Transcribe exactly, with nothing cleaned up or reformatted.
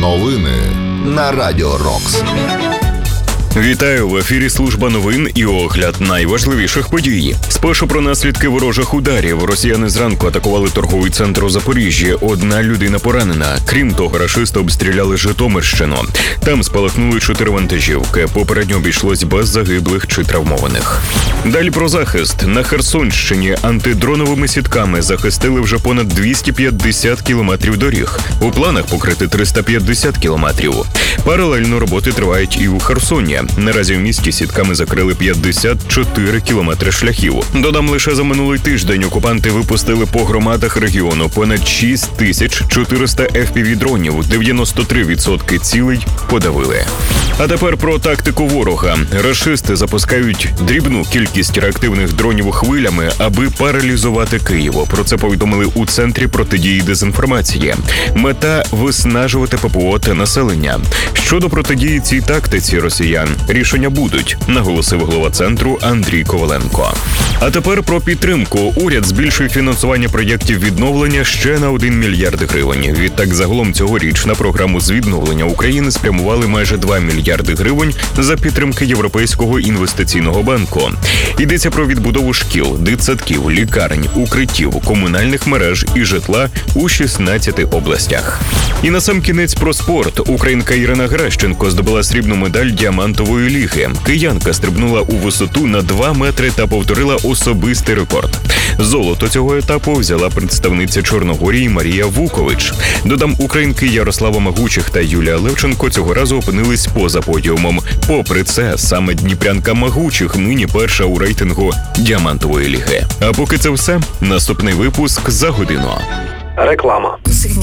Новини на Радіо Рокс. Вітаю! В ефірі служба новин і огляд найважливіших подій. Спершу про наслідки ворожих ударів. Росіяни зранку атакували торговий центр у Запоріжжі. Одна людина поранена. Крім того, рашисти обстріляли Житомирщину. Там спалахнули чотири вантажівки. Попередньо обійшлось без загиблих чи травмованих. Далі про захист. На Херсонщині антидроновими сітками захистили вже понад двісті п'ятдесят кілометрів доріг. У планах покрити триста п'ятдесят кілометрів. Паралельно роботи тривають і у Херсоні. Наразі в місті сітками закрили п'ятдесят чотири кілометри шляхів. Додам, лише за минулий тиждень окупанти випустили по громадах регіону понад шість тисяч чотириста еф пі ві-дронів, дев'яносто три відсотки цілей подавили. А тепер про тактику ворога. Рашисти запускають дрібну кількість реактивних дронів хвилями, аби паралізувати Київ. Про це повідомили у Центрі протидії дезінформації. Мета – виснажувати ППО та населення. Щодо протидії цій тактиці росіян, рішення будуть, наголосив голова Центру Андрій Коваленко. А тепер про підтримку. Уряд збільшує фінансування проєктів відновлення ще на один мільярд гривень. Відтак, загалом цьогоріч на програму з відновлення України спрямували майже два мільярди гривень за підтримки Європейського інвестиційного банку. Йдеться про відбудову шкіл, дитсадків, лікарень, укриттів, комунальних мереж і житла у шістнадцяти областях. І насамкінець про спорт. Українка Ірина Геращенко здобула срібну медаль діамантової ліги. Киянка стрибнула у висоту на два метри та повторила особистий рекорд. Золото цього етапу взяла представниця Чорногорії Марія Вукович. Додам, українки Ярослава Магучих та Юлія Левченко цього разу опинились поза подіумом. Попри це, саме дніпрянка Магучих нині перша у рейтингу діамантової ліги. А поки це все, наступний випуск за годину. Реклама.